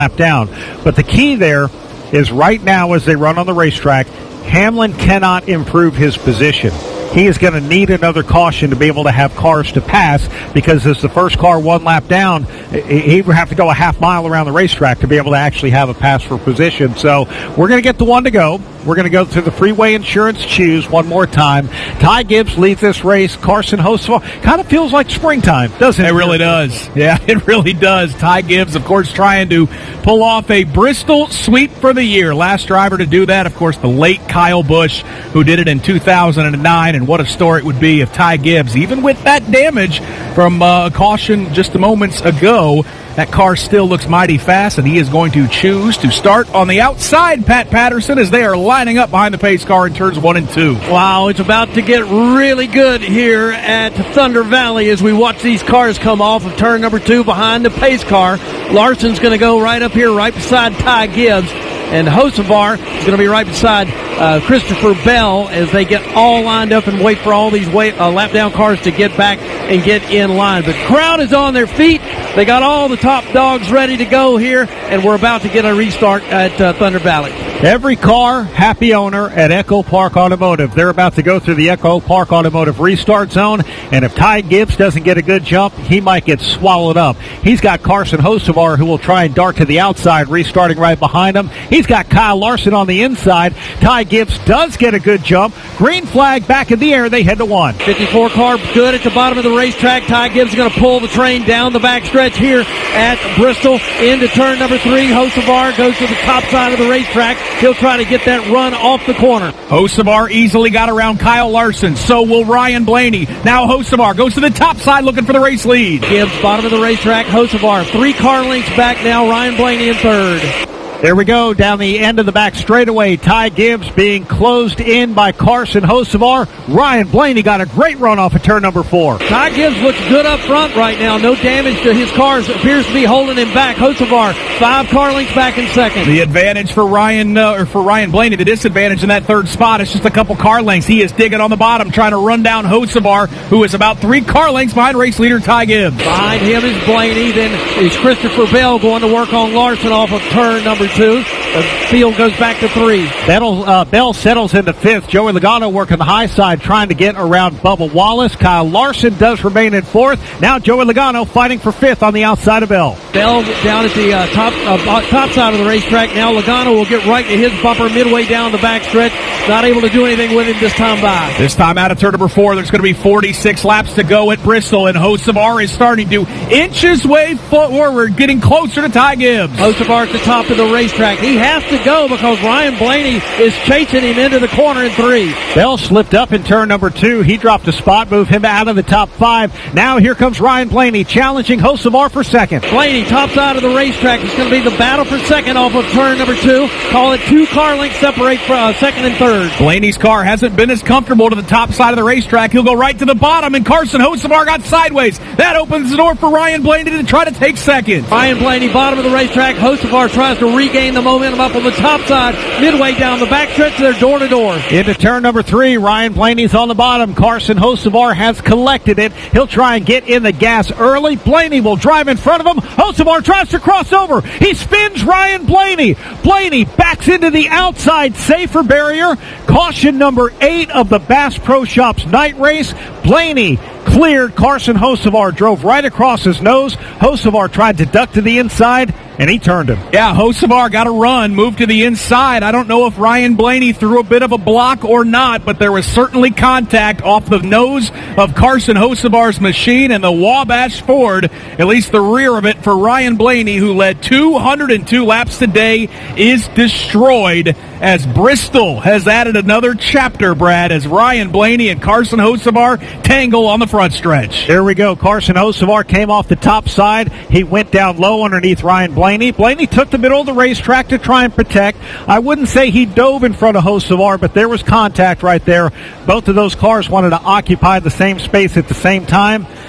lap down. But the key there is right now as they run on the racetrack, Hamlin cannot improve his position. He is going to need another caution to be able to have cars to pass, because as the first car 1 lap down, he would have to go a half mile around the racetrack to be able to actually have a pass for position. So we're going to get the one to go. We're going to go through the Freeway Insurance Choose one more time. Ty Gibbs leads this race. Carson Hocevar kind of feels like springtime, doesn't it? It really does. Yeah, it really does. Ty Gibbs, of course, trying to pull off a Bristol sweep for the year. Last driver to do that, of course, the late Kyle Busch, who did it in 2009. And what a story it would be if Ty Gibbs, even with that damage from caution just moments ago, that car still looks mighty fast, and he is going to choose to start on the outside, Pat Patterson, as they are lining up behind the pace car in turns 1 and 2. Wow, it's about to get really good here at Thunder Valley as we watch these cars come off of turn number 2 behind the pace car. Larson's going to go right up here, right beside Ty Gibbs. And Hocevar is going to be right beside Christopher Bell as they get all lined up and wait for all these lap-down cars to get back and get in line. The crowd is on their feet. They got all the top dogs ready to go here, and we're about to get a restart at Thunder Valley. Every car, happy owner at Echo Park Automotive. They're about to go through the Echo Park Automotive restart zone, and if Ty Gibbs doesn't get a good jump, he might get swallowed up. He's got Carson Hocevar, who will try and dart to the outside, restarting right behind him. He's got Kyle Larson on the inside. Ty Gibbs does get a good jump. Green flag back in the air. They head to 1. 54 car good at the bottom of the racetrack. Ty Gibbs is going to pull the train down the backstretch here at Bristol into turn number 3. Hocevar goes to the top side of the racetrack. He'll try to get that run off the corner. Hocevar easily got around Kyle Larson. So will Ryan Blaney. Now Hocevar goes to the top side looking for the race lead. Gibbs, bottom of the racetrack. Hocevar 3 car lengths back now. Ryan Blaney in third. There we go, down the end of the back straightaway. Ty Gibbs being closed in by Carson Hocevar. Ryan Blaney got a great run off of turn number 4. Ty Gibbs looks good up front right now. No damage to his cars. Appears to be holding him back. Hocevar 5 car lengths back in second. The advantage for Ryan Blaney, the disadvantage in that third spot is just a couple car lengths. He is digging on the bottom, trying to run down Hocevar, who is about 3 car lengths behind race leader Ty Gibbs. Behind him is Blaney. Then is Christopher Bell going to work on Larson off of turn number 2. The field goes back to 3. Bell settles into 5th. Joey Logano working the high side, trying to get around Bubba Wallace. Kyle Larson does remain in 4th. Now Joey Logano fighting for 5th on the outside of Bell. Bell down at the top side of the racetrack. Now Logano will get right to his bumper midway down the backstretch. Not able to do anything with him this time by. This time out of turn number 4, there's going to be 46 laps to go at Bristol, and Hocevar is starting to inch his way forward, getting closer to Ty Gibbs. Hocevar at the top of the racetrack. He has to go because Ryan Blaney is chasing him into the corner in 3. Bell slipped up in turn number 2. He dropped a spot, moved him out of the top 5. Now here comes Ryan Blaney challenging Hocevar for 2nd. Blaney, top side of the racetrack. It's going to be the battle for 2nd off of turn number 2. Call it 2 car lengths separate for 2nd and 3rd. Blaney's car hasn't been as comfortable to the top side of the racetrack. He'll go right to the bottom, and Carson Hocevar got sideways. That opens the door for Ryan Blaney to try to take 2nd. Ryan Blaney, bottom of the racetrack. Hocevar tries to regain the momentum up on the top side, midway down the backstretch. They're door to door. Into turn number 3, Ryan Blaney's on the bottom. Carson Hocevar has collected it. He'll try and get in the gas early. Blaney will drive in front of him. Hocevar tries to cross over. He spins Ryan Blaney. Blaney backs into the outside safer barrier. Caution number 8 of the Bass Pro Shops night race. Blaney cleared. Carson Hocevar drove right across his nose. Hocevar tried to duck to the inside, and he turned him. Yeah, Hocevar got a run, moved to the inside. I don't know if Ryan Blaney threw a bit of a block or not, but there was certainly contact off the nose of Carson Hocevar's machine, and the Wabash Ford, at least the rear of it for Ryan Blaney, who led 202 laps today, is destroyed as Bristol has added another chapter, Brad, as Ryan Blaney and Carson Hocevar tangle on the front stretch. There we go. Carson Hocevar came off the top side. He went down low underneath Ryan Blaney. Blaney took the middle of the racetrack to try and protect. I wouldn't say he dove in front of Hocevar, but there was contact right there. Both of those cars wanted to occupy the same space at the same time.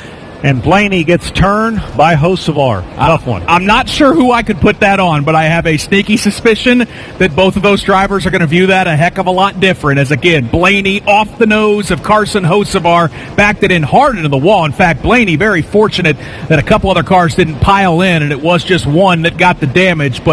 And Blaney gets turned by Hocevar. Tough one. I'm not sure who I could put that on, but I have a sneaky suspicion that both of those drivers are going to view that a heck of a lot different. As again, Blaney off the nose of Carson Hocevar, backed it in hard into the wall. In fact, Blaney very fortunate that a couple other cars didn't pile in, and it was just one that got the damage. But